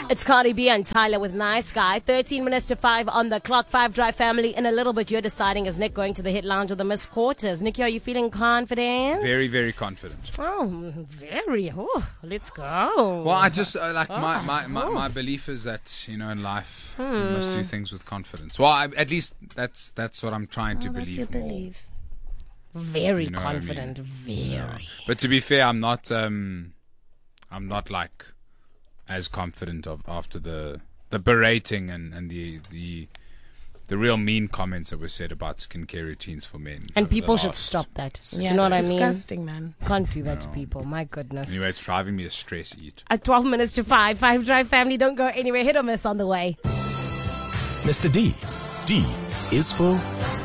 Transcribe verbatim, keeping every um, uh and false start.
It's Cardi B and Tyler with Nice Guy. thirteen minutes to five on the clock. Five Drive family. In a little bit, you're deciding, is Nick going to the hit lounge or the Miss Quarters? Nicky, are you feeling confident? Very, very confident. Oh, very. Oh, let's go. Well, I just, uh, like, Oh. my, my, my, my belief is that, you know, in life, hmm. you must do things with confidence. Well, I, at least that's that's what I'm trying to oh, believe that's your more. belief. Very You know what I mean? confident. Very. Yeah. But to be fair, I'm not, um, I'm not, like, as confident of after the the berating and, and the the the real mean comments that were said about skincare routines for men. And people last, should stop that. Yeah, you know it's what I mean? disgusting, man. Can't do that to people. My goodness. Anyway, it's driving me to stress eat. At twelve minutes to five, Five Drive family, don't go anywhere. Hit or miss on the way. Mister D. D is for